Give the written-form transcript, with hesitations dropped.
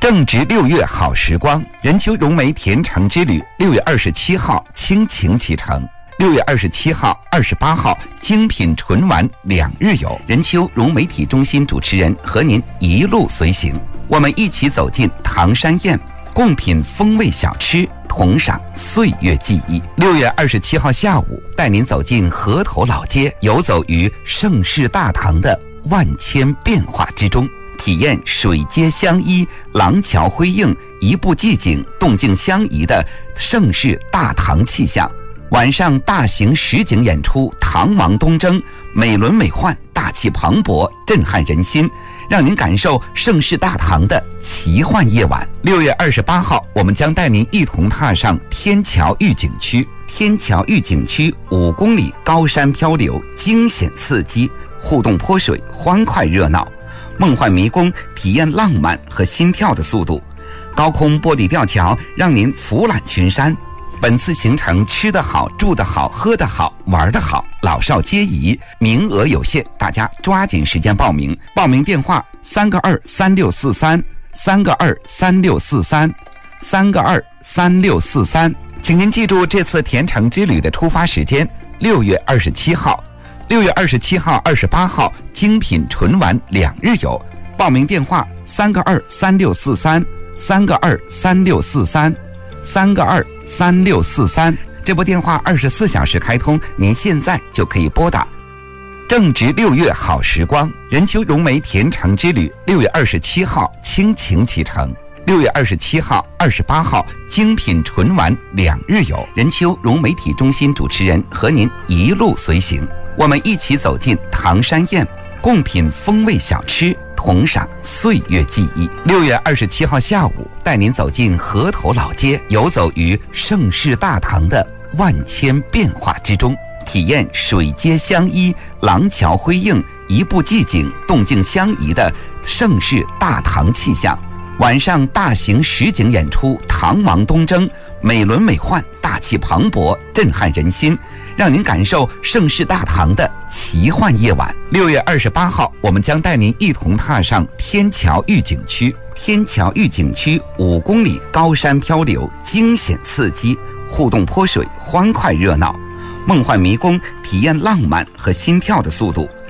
正值6月好时光，任丘融媒甜橙之旅6月27号倾情启程，6月27号、28号精品纯玩2日游，任丘融媒体中心主持人和您一路随行，我们一起走进唐山宴，共品风味小吃，同赏岁月记忆。6月27号下午，带您走进河头老街，游走于盛世大唐的万千变化之中，体验水街相依、廊桥辉映、一步寂静、动静相宜的盛世大唐气象。晚上大型实景演出《唐王东征》，美轮美奂、大气磅礴，震撼人心，让您感受盛世大唐的奇幻夜晚。6月28号，我们将带您一同踏上天桥御景区。天桥御景区5公里高山漂流，惊险刺激，互动泼水，欢快热闹，梦幻迷宫，体验浪漫和心跳的速度。高空玻璃吊桥让您俯览群山。本次行程吃得好、住得好、喝得好、玩得好，老少皆宜，名额有限，大家抓紧时间报名。报名电话3个23643，3个23643，3个23643。请您记住这次甜橙之旅的出发时间：6月27号。6月27号、28号精品纯玩2日游，报名电话3个23643，3个23643，3个23643。这部电话24小时开通，您现在就可以拨打。正值6月好时光，任丘融媒甜橙之旅6月27号倾情启程，6月27号、28号精品纯玩2日游，任丘融媒体中心主持人和您一路随行，我们一起走进唐山宴，共品风味小吃，同赏岁月记忆。6月27号下午，带您走进河头老街，游走于盛世大唐的万千变化之中，体验水街相依、廊桥辉映、一步寂静、动静相宜的盛世大唐气象。晚上大型实景演出《唐王东征》，美轮美奂、大气磅礴，震撼人心，让您感受盛世大唐的奇幻夜晚。6月28号，我们将带您一同踏上天桥御景区。天桥御景区5公里高山漂流，惊险刺激，互动泼水，欢快热闹，梦幻迷宫，体验浪漫和心跳的速度。